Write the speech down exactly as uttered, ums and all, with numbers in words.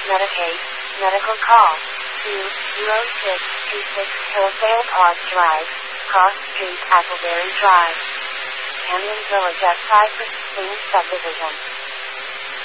Medicaid, medical call, two zero six two six Hillsdale Park Drive, Cross Street, Appleberry Drive, Canyon Village at five Spring Subdivision.